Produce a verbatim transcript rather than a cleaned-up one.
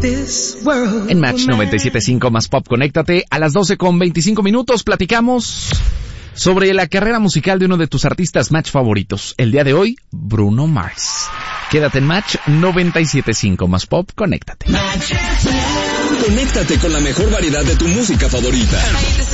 En Match noventa y siete punto cinco más Pop, conéctate. A las doce con veinticinco minutos platicamos sobre la carrera musical de uno de tus artistas Match favoritos. El día de hoy, Bruno Mars. Quédate en Match noventa y siete punto cinco más Pop, conéctate. Conéctate con la mejor variedad de tu música favorita.